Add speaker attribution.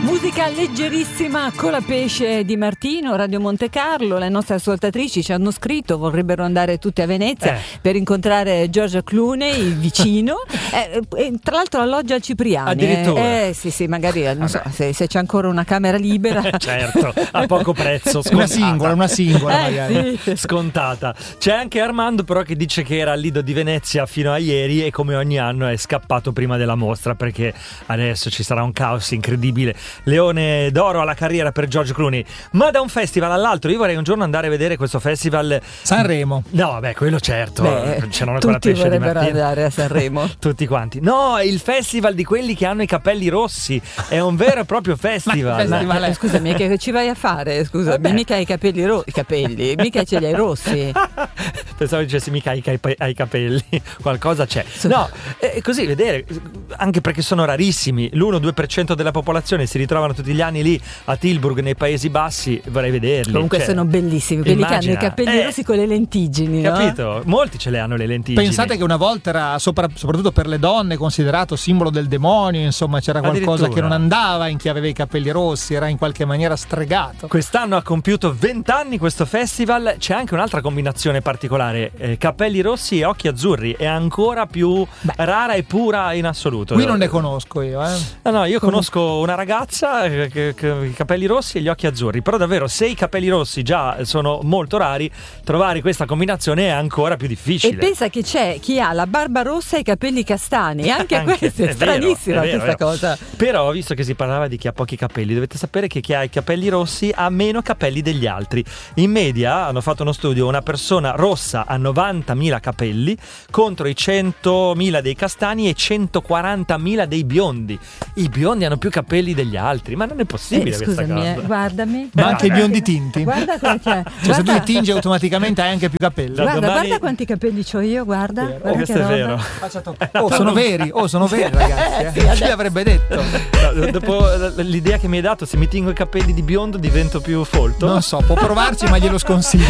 Speaker 1: Musica leggerissima con la pesce di Martino, Radio Monte Carlo. Le nostre ascoltatrici ci hanno scritto, vorrebbero andare tutte a Venezia per incontrare George Clooney, il vicino. Tra l'altro alloggia al Cipriani.
Speaker 2: Addirittura.
Speaker 1: Sì, magari non so se c'è ancora una camera libera.
Speaker 2: Certo, a poco prezzo, scontata.
Speaker 3: Una singola magari.
Speaker 1: Sì.
Speaker 2: Scontata. C'è anche Armando però che dice che era al Lido di Venezia fino a ieri e come ogni anno è scappato prima della mostra perché adesso ci sarà un caos incredibile. Leone d'oro alla carriera per George Clooney. Ma da un festival all'altro io vorrei un giorno andare a vedere questo festival.
Speaker 3: Sanremo.
Speaker 2: No, vabbè, quello certo. C'erano quella
Speaker 1: tutti
Speaker 2: pesce di
Speaker 1: vorrebbero
Speaker 2: Martino.
Speaker 1: andare a Sanremo.
Speaker 2: Tutti quanti. No, è il festival di quelli che hanno i capelli rossi. È un vero e proprio festival.
Speaker 1: Ma scusami, che ci vai a fare? Scusami, mica hai i capelli mica ce li hai rossi.
Speaker 2: Pensavo dicessi mica hai capelli. Qualcosa c'è. No, così vedere, anche perché sono rarissimi. L'1-2% della popolazione si ritrovano tutti gli anni lì a Tilburg nei Paesi Bassi. Vorrei vederli.
Speaker 1: Comunque sono bellissimi quelli che hanno i capelli rossi con le lentiggini,
Speaker 2: capito?
Speaker 1: No?
Speaker 2: Molti ce le hanno le lentiggini.
Speaker 3: Pensate che una volta era soprattutto per le donne considerato simbolo del demonio, insomma c'era qualcosa che non andava in chi aveva i capelli rossi, era in qualche maniera stregato.
Speaker 2: Quest'anno ha compiuto 20 anni questo festival. C'è anche un'altra combinazione particolare, capelli rossi e occhi azzurri, è ancora più rara e pura in assoluto.
Speaker 3: Qui non ne conosco io.
Speaker 2: No, io conosco una ragazza che i capelli rossi e gli occhi azzurri, però davvero se i capelli rossi già sono molto rari, trovare questa combinazione è ancora più difficile.
Speaker 1: E pensa che c'è chi ha la barba rossa e i capelli castani, anche questo è stranissima questa cosa.
Speaker 2: Però visto che si parlava di chi ha pochi capelli, dovete sapere che chi ha i capelli rossi ha meno capelli degli altri. In media hanno fatto uno studio, una persona rossa ha 90.000 capelli contro i 100.000 dei castani e 140.000 dei biondi. I biondi hanno più capelli degli altri, ma non è possibile questa cosa.
Speaker 1: Guardami.
Speaker 3: Ma anche i biondi tinti.
Speaker 1: Guarda qua c'è.
Speaker 3: Cioè, se tu li tingi automaticamente hai anche più capelli.
Speaker 1: Guarda quanti capelli c'ho io, guarda.
Speaker 2: Questo è vero.
Speaker 3: Sono veri ragazzi. Chi l'avrebbe detto?
Speaker 2: No, dopo l'idea che mi hai dato, se mi tingo i capelli di biondo divento più folto.
Speaker 3: Non so, può provarci ma glielo sconsiglio.